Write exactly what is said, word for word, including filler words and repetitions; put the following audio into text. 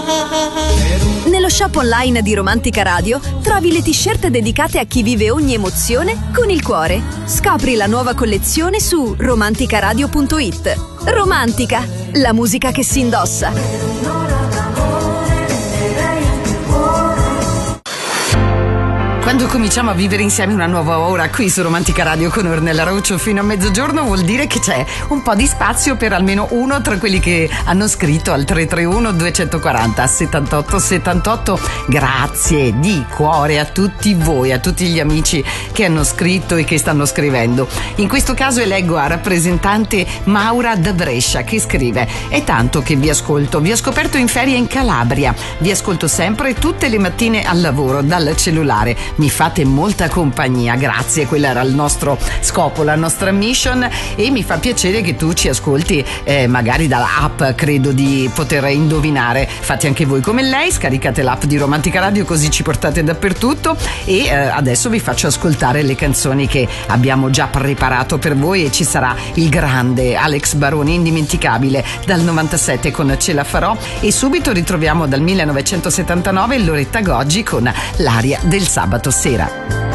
Nello shop online di Romantica Radio trovi le t-shirt dedicate a chi vive ogni emozione con il cuore. Scopri la nuova collezione su romanticaradio punto it. Romantica, la musica che si indossa. Quando cominciamo a vivere insieme una nuova ora qui su Romantica Radio con Ornella Ruccio fino a mezzogiorno, vuol dire che c'è un po' di spazio per almeno uno tra quelli che hanno scritto al tre tre uno due quattro zero settantotto settantotto. Grazie di cuore a tutti voi, a tutti gli amici che hanno scritto e che stanno scrivendo. In questo caso eleggo a rappresentante Maura da Brescia, che scrive: è tanto che vi ascolto, vi ho scoperto in ferie in Calabria, vi ascolto sempre tutte le mattine al lavoro dal cellulare. Mi fate molta compagnia, grazie, quella era il nostro scopo, la nostra mission, e mi fa piacere che tu ci ascolti eh, magari dalla app, credo di poter indovinare. Fate anche voi come lei, scaricate l'app di Romantica Radio così ci portate dappertutto, e eh, adesso vi faccio ascoltare le canzoni che abbiamo già preparato per voi, e ci sarà il grande Alex Baroni, indimenticabile, dal novantasette con Ce la farò, e subito ritroviamo dal millenovecentosettantanove Loretta Goggi con L'aria del sabato sera.